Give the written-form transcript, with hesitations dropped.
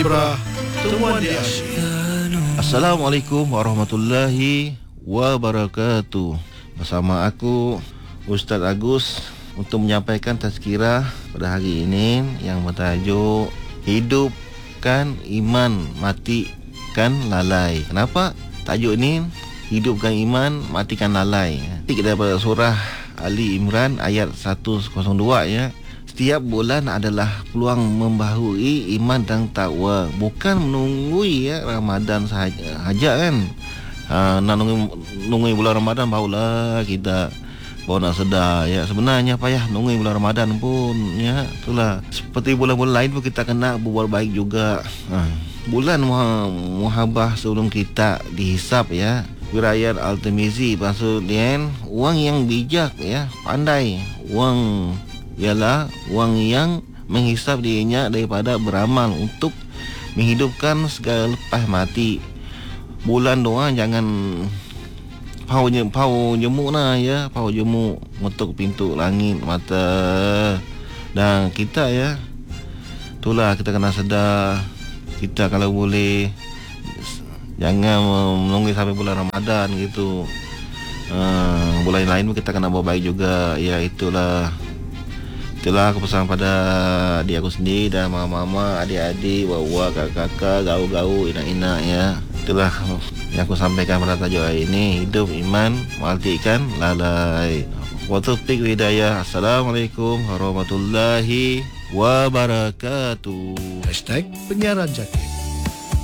Ibrah, temuan di asyik. Assalamualaikum warahmatullahi wabarakatuh. Bersama aku Ustaz Agus untuk menyampaikan tazkirah pada hari ini yang bertajuk Hidupkan Iman, Matikan Lalai. Kenapa tajuk ini Hidupkan Iman, Matikan Lalai? Kita daripada surah Ali Imran ayat 102 ya. Setiap bulan adalah peluang membaharui iman dan takwa, bukan menunggu ya Ramadan sahaja kan. Nak nunggu bulan Ramadan barulah kita baru nak sedar ya. Sebenarnya payah nunggu bulan Ramadan pun ya. Itulah seperti bulan-bulan lain pun kita kena berbuat baik juga. Bulan muhabah sebelum kita dihisap ya. Riwayat Al-Tirmizi maksudnya orang yang bijak ya, pandai. Orang ialah orang yang menghisap dirinya daripada beramal untuk menghidupkan segala lepas mati. Bulan doa jangan pau jemuk lah ya, pau jemuk mengetuk pintu langit mata. Dan kita ya, itulah kita kena sedar, kita kalau boleh jangan menunggu sampai bulan Ramadan gitu. Bulan lain pun kita kena buat baik juga ya. Itulah kepesan pada adik aku sendiri dan mama-mama, adik-adik, buah-buah, kakak-kakak, gau-gau, inak-inak ya. Itulah yang aku sampaikan pada tajuk hari ini, hidup iman, matikan lalai. Wa taufiq hidayah. Assalamualaikum warahmatullahi wabarakatuh. #penyiaran Jakib.